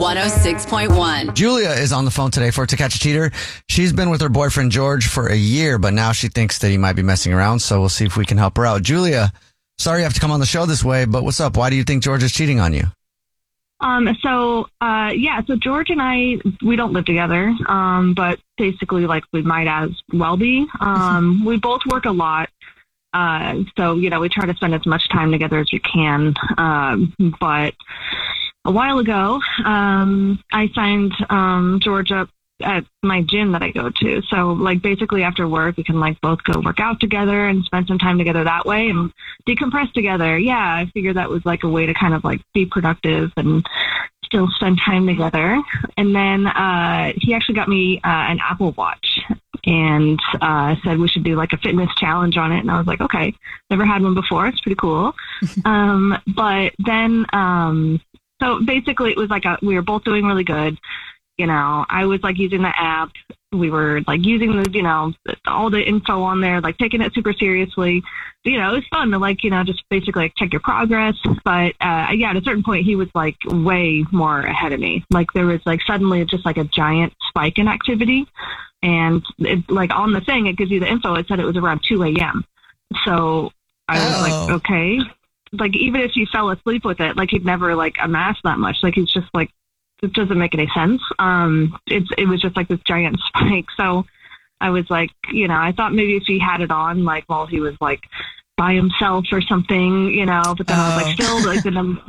106.1. Julia is on the phone today for To Catch a Cheater. She's been with her boyfriend George for a year, but now she thinks that he might be messing around, so we'll see if we can help her out. Julia, sorry you have to come on the show this way, but what's up? Why do you think George is cheating on you? So George and I, we don't live together, but basically, like, we might as well be. We both work a lot, so, we try to spend as much time together as we can, but a while ago, I signed George up at my gym that I go to. So, like, basically after work, we can, like, both go work out together and spend some time together that way and decompress together. Yeah, I figured that was, like, a way to kind of, like, be productive and still spend time together. And then he actually got me an Apple Watch and said we should do, like, a fitness challenge on it. And I was like, okay, never had one before. It's pretty cool. But then... So basically it was like we were both doing really good. I was like using the app. We were like using the, all the info on there, like taking it super seriously. It was fun to like, just basically like check your progress. But at a certain point he was like way more ahead of me. Like there was like suddenly just like a giant spike in activity. And it, like on the thing, it gives you the info. It said it was around 2 a.m. So I was like, okay. Like, even if he fell asleep with it, like, he'd never, like, amassed that much. Like, he's just, like, it doesn't make any sense. It was just, like, this giant spike. So I was like, I thought maybe if he had it on, like, while he was, like, by himself or something, but then I was, like, still, like, the number,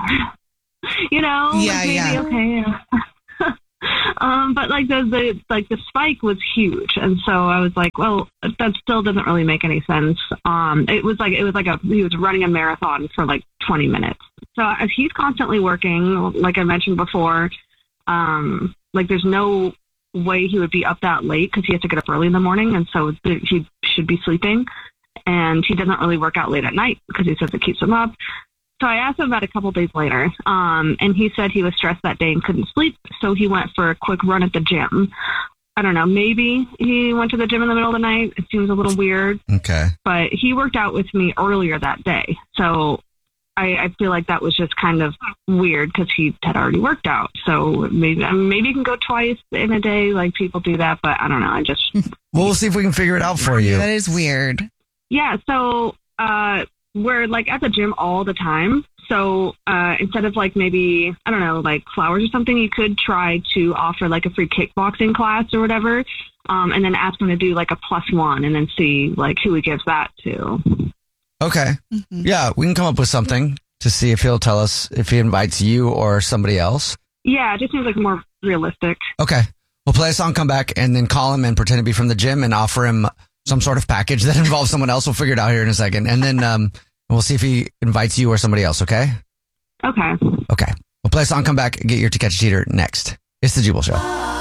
okay. But like the spike was huge, and so I was like, well, that still doesn't really make any sense. It was like he was running a marathon for like 20 minutes. So he's constantly working, like I mentioned before. Like there's no way he would be up that late because he has to get up early in the morning, and so he should be sleeping. And he doesn't really work out late at night because he says it keeps him up. So I asked him about a couple days later, and he said he was stressed that day and couldn't sleep, so he went for a quick run at the gym. I don't know, maybe he went to the gym in the middle of the night. It seems a little weird. Okay. But he worked out with me earlier that day, so I feel like that was just kind of weird because he had already worked out. So maybe you can go twice in a day, like people do that, but I don't know. Well, we'll see if we can figure it out for you. That is weird. Yeah, so... we're like at the gym all the time. So instead of like maybe, I don't know, like flowers or something, you could try to offer like a free kickboxing class or whatever. And then ask him to do like a +1 and then see like who he gives that to. Okay. Mm-hmm. Yeah, we can come up with something to see if he'll tell us if he invites you or somebody else. Yeah, it just seems like more realistic. Okay. We'll play a song, come back, and then call him and pretend to be from the gym and offer him some sort of package that involves someone else. We'll figure it out here in a second. And then we'll see if he invites you or somebody else, okay? Okay. Okay. We'll play a song, come back, and get your To Catch a Cheater next. It's The Jubal Show.